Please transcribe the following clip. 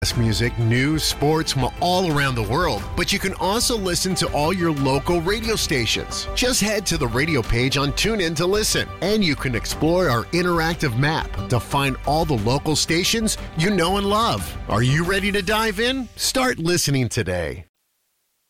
Music, news, sports from all around the world, but you can also listen to all your local radio stations. Just head to the radio page on TuneIn to listen, and you can explore our interactive map to find all the local stations you know and love. Are you ready to dive in? Start listening today.